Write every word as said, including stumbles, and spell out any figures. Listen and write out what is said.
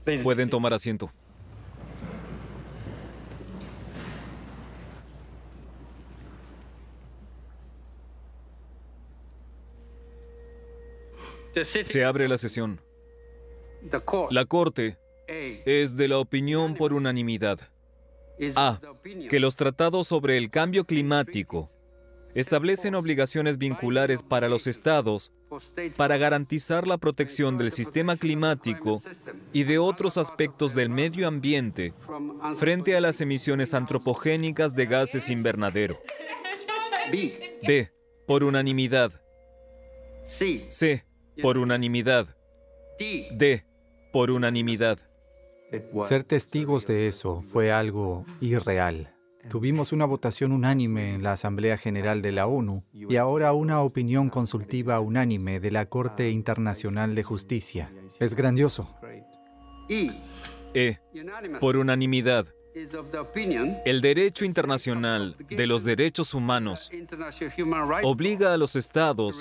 Pueden tomar asiento. Se abre la sesión. La Corte es de la opinión por unanimidad A. Que los tratados sobre el cambio climático establecen obligaciones vinculares para los estados para garantizar la protección del sistema climático y de otros aspectos del medio ambiente frente a las emisiones antropogénicas de gases invernadero. B. Por unanimidad. C. Por unanimidad. D. Por unanimidad. Ser testigos de eso fue algo irreal. Tuvimos una votación unánime en la Asamblea General de la ONU y ahora una opinión consultiva unánime de la Corte Internacional de Justicia. Es grandioso. E. Por unanimidad. El derecho internacional de los derechos humanos obliga a los estados